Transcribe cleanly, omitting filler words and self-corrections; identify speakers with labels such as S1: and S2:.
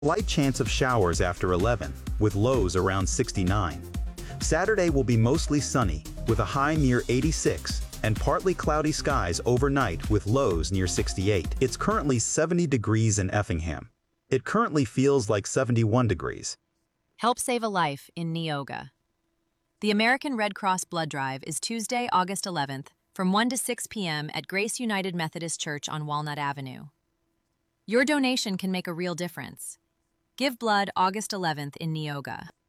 S1: Slight chance of showers after 11, with lows around 69. Saturday will be mostly sunny, with a high near 86, and partly cloudy skies overnight with lows near 68. It's currently 70 degrees in Effingham. It currently feels like 71 degrees.
S2: Help save a life in Neoga. The American Red Cross Blood Drive is Tuesday, August 11th, from 1 to 6 p.m. at Grace United Methodist Church on Walnut Avenue. Your donation can make a real difference. Give blood August 11th in Neoga.